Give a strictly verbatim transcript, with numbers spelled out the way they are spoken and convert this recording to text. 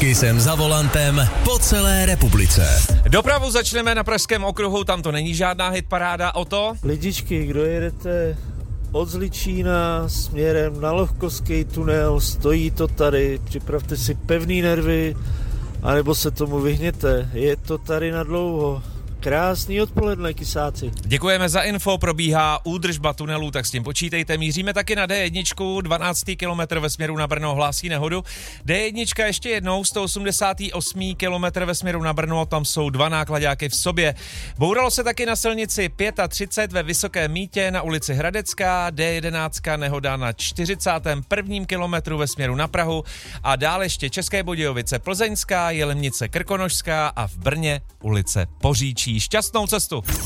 Lidičky jsem za volantem po celé republice. Dopravu začneme na Pražském okruhu, tam to není žádná hitparáda, o to. Lidičky, kdo jedete od Zličína směrem na Lohkovský tunel, stojí to tady, připravte si pevný nervy, anebo se tomu vyhněte, je to tady na dlouho. Krásný odpoledne, kysáci. Děkujeme za info, probíhá údržba tunelů, tak s tím počítejte. Míříme taky na D jedna, dvanáctý kilometr ve směru na Brno hlásí nehodu. D jedna ještě jednou, sto osmdesátý osmý kilometr ve směru na Brno, tam jsou dva nákladáky v sobě. Bouralo se taky na silnici třicet pět ve Vysokém Mýtě na ulici Hradecká, D jedenáct nehoda na čtyřicátém prvním kilometru ve směru na Prahu a dále ještě České Budějovice Plzeňská, Jelemnice Krkonošská a v Brně ulice Poříčí. Šťastnou cestu.